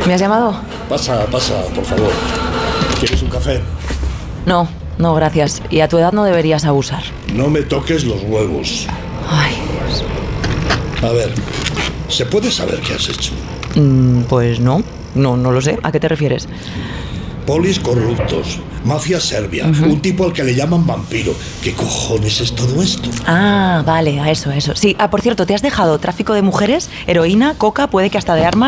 ¿Me has llamado? Pasa, por favor. ¿Quieres un café? No, gracias. Y a tu edad no deberías abusar. No me toques los huevos. Ay, Dios. A ver, ¿se puede saber qué has hecho? Pues no lo sé. ¿A qué te refieres? Polis corruptos, mafia serbia, un tipo al que le llaman vampiro. ¿Qué cojones es todo esto? Ah, vale, a eso. Sí, por cierto, ¿te has dejado tráfico de mujeres, heroína, coca, puede que hasta de armas?